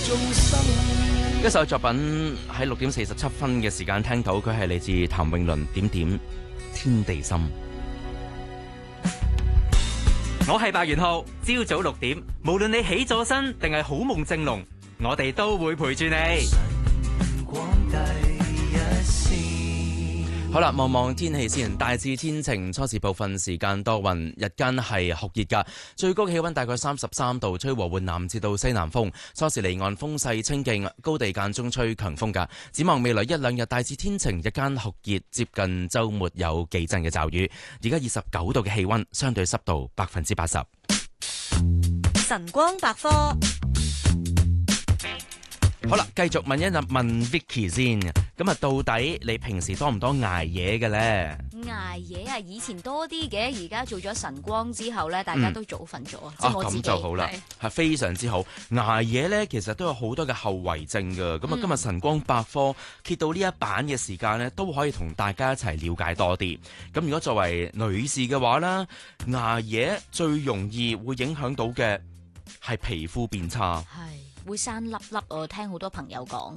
一首作品喺6點47分嘅時間聽到，佢係嚟自譚詠麟點點天地心。 我係白元浩，朝早6點，無論你起咗身定係好夢正濃，我哋都會陪住你。 好啦，望望天氣先，大致天晴，初時部分時間多雲，日間係酷熱㗎，最高氣溫大概33度，吹和緩南至到西南風，初時離岸風勢清勁，高地間中吹強風㗎。展望未來一兩日大致天晴，日間酷熱，接近週末有幾陣嘅驟雨。而家29度嘅氣溫，相對濕度80%。 晨光百科。 好啦，繼續問Vicky 先，咁啊，到底你平時多唔多捱夜嘅咧？ 捱夜啊，以前多啲嘅，而家做咗晨光之後咧，大家都早瞓咗，即係我自己。 咁就好啦，係非常之好。捱夜咧，其實都有好多嘅後遺症㗎。咁啊，今日晨光百科揭到呢一版嘅時間咧，都可以同大家一齊了解多啲。咁如果作為女士嘅話啦，捱夜最容易會影響到嘅係皮膚變差。 會生粒粒，我聽好多朋友講。